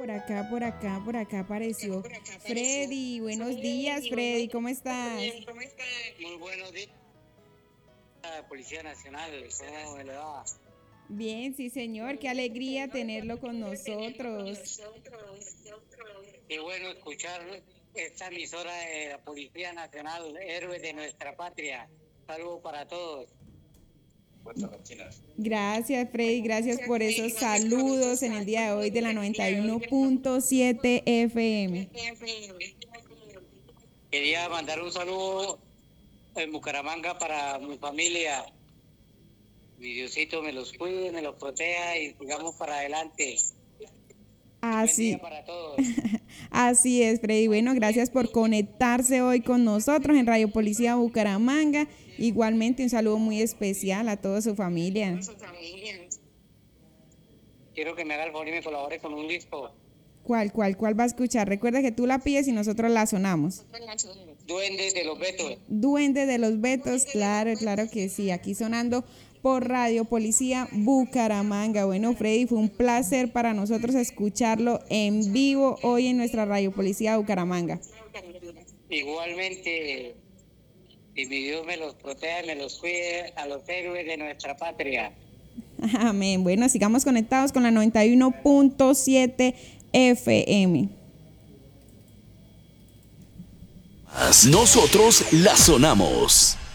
Por acá apareció Freddy. Buenos días, Freddy, ¿cómo estás? Muy buenos días, Policía Nacional. ¿Cómo me le va? Bien, sí, señor, qué alegría tenerlo con nosotros. Qué bueno escuchar esta emisora de la Policía Nacional, héroes de nuestra patria. Saludos para todos. Gracias, Freddy, gracias por esos saludos en el día de hoy de la 91.7 FM. Quería mandar un saludo en Bucaramanga para mi familia. Mi Diosito me los cuide, me los proteja y sigamos para adelante. Buen día Así, para todos. así es, Freddy. Bueno, gracias por conectarse hoy con nosotros en Radio Policía Bucaramanga. Igualmente un saludo muy especial a toda su familia. Quiero que me haga el favor y me colabore con un disco. ¿Cuál va a escuchar? Recuerda que tú la pides y nosotros la sonamos. Duendes de los Betos. Duende de los Betos, claro que sí. Aquí sonando por Radio Policía Bucaramanga. Bueno, Freddy, fue un placer para nosotros escucharlo en vivo hoy en nuestra Radio Policía Bucaramanga. Igualmente, y mi Dios me los proteja y me los cuide a los héroes de nuestra patria. Amén. Bueno, sigamos conectados con la 91.7 FM. Nosotros la sonamos.